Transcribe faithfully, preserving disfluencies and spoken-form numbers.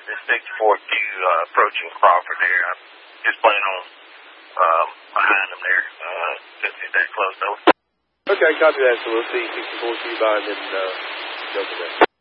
the sixty-four Q uh, approaching Crawford there. I'm just planning on um, behind him there uh, since he's that close, though. Okay, copy that. So we'll see sixty-four Q by and then uh, go from there.